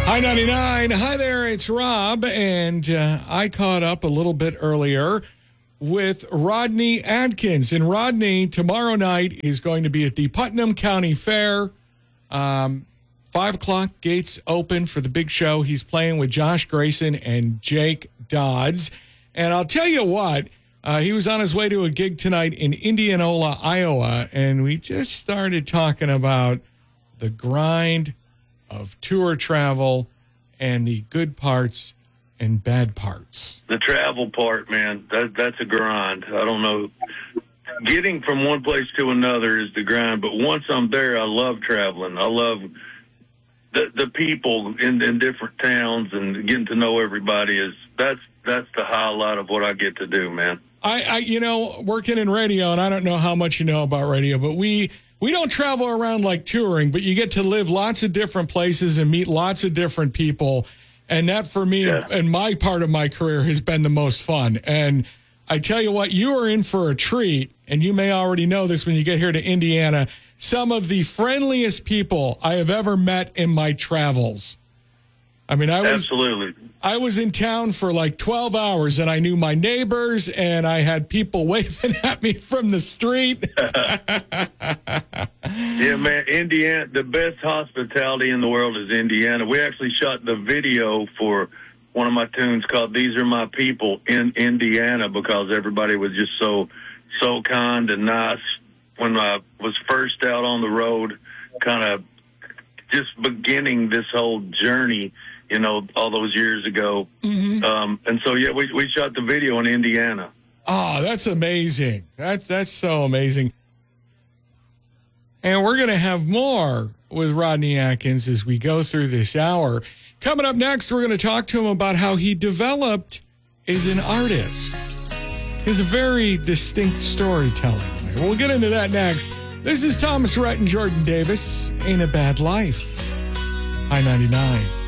Hi, 99. Hi there, it's Rob, and I caught up a little bit earlier with Rodney Atkins. And Rodney, tomorrow night, is going to be at the Putnam County Fair. 5 o'clock, gates open for the big show. He's playing with Josh Grayson and Jake Dodds. And I'll tell you what, he was on his way to a gig tonight in Indianola, Iowa, and we just started talking about the grind of tour travel and the good parts and bad parts. The travel part, man, that's a grind. I don't know. Getting from one place to another is the grind, but once I'm there, I love traveling. I love the people in different towns and getting to know everybody. That's the highlight of what I get to do, man. I working in radio, and I don't know how much you know about radio, but we don't travel around like touring, but you get to live lots of different places and meet lots of different people. And that, for me, and my part of my career, has been the most fun. And I tell you what, you are in for a treat, and you may already know this when you get here to Indiana. Some of the friendliest people I have ever met in my travels. I mean, Absolutely. I was in town for like 12 hours, and I knew my neighbors, and I had people waving at me from the street. Yeah, man, Indiana, the best hospitality in the world is Indiana. We actually shot the video for one of my tunes called These Are My People in Indiana because everybody was just so kind and nice when I was first out on the road, kind of just beginning this whole journey, all those years ago. Mm-hmm. And so, yeah, we shot the video in Indiana. Oh, that's amazing. That's so amazing. And we're going to have more with Rodney Atkins as we go through this hour. Coming up next, we're going to talk to him about how he developed as an artist. He has a very distinct storytelling. We'll get into that next. This is Thomas Rhett and Jordan Davis. Ain't a Bad Life. High 99.